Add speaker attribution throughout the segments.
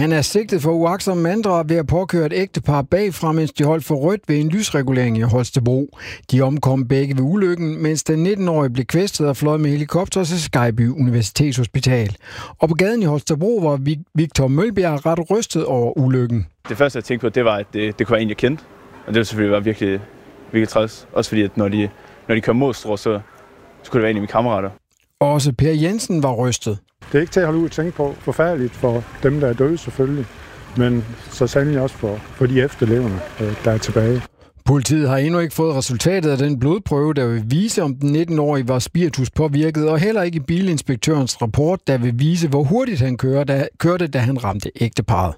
Speaker 1: Han er sigtet for uagtsom manddrab ved at påkøre et ægtepar bagfra, mens de holdt for rødt ved en lysregulering i Holstebro. De omkom begge ved ulykken, mens den 19-årige blev kvæstet og fløjet med helikopter til Skejby Universitetshospital. Og på gaden i Holstebro var Victor Mølbjerg ret rystet over ulykken.
Speaker 2: Det første, jeg tænkte på, det var, at det kunne være en, jeg kendte. Og det var selvfølgelig virkelig, virkelig træls. Også fordi, at når de kom mod Strå, så kunne det være en af mine kammerater.
Speaker 1: Også Per Jensen var rystet.
Speaker 3: Det er ikke til at holde ud at tænke på. Forfærdeligt for dem, der er døde selvfølgelig, men så sandelig også for de efterlevende, der er tilbage.
Speaker 1: Politiet har endnu ikke fået resultatet af den blodprøve, der vil vise, om den 19-årige var spiritus påvirket, og heller ikke bilinspektørens rapport, der vil vise, hvor hurtigt han kørte, da han ramte ægteparret.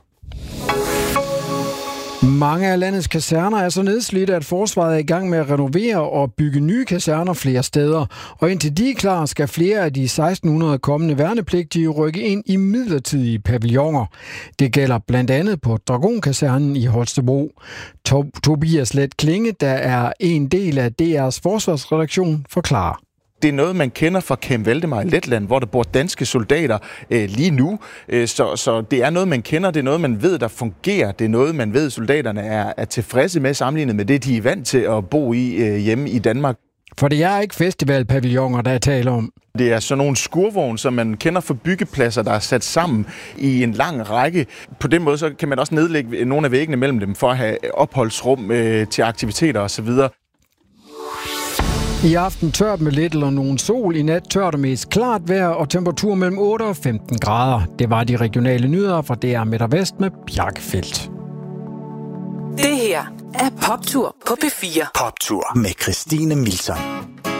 Speaker 1: Mange af landets kaserner er så nedslidte, at forsvaret er i gang med at renovere og bygge nye kaserner flere steder. Og indtil de er klar, skal flere af de 1600 kommende værnepligtige rykke ind i midlertidige pavilloner. Det gælder blandt andet på Dragonkasernen i Holstebro. Tobias Let Klinge, der er en del af DR's forsvarsredaktion, forklarer.
Speaker 4: Det er noget, man kender fra Camp Valdemar i Letland, hvor der bor danske soldater lige nu. Så det er noget, man kender, det er noget, man ved, der fungerer. Det er noget, man ved, soldaterne er tilfredse med sammenlignet med det, de er vant til at bo i hjemme i Danmark.
Speaker 1: For det er ikke festivalpavilloner, der er tale om.
Speaker 4: Det er sådan nogle skurvogne, som man kender fra byggepladser, der er sat sammen i en lang række. På den måde så kan man også nedlægge nogle af væggene mellem dem for at have opholdsrum til aktiviteter osv.
Speaker 1: I aften tørt med lidt eller nogen sol, i nat tørt og mest klart vejr og temperatur mellem 8 og 15 grader. Det var de regionale nyheder fra DR Midt og Vest med Bjarke Feldt.
Speaker 5: Det her er Poptur på P4.
Speaker 6: Poptur med Christine Milson.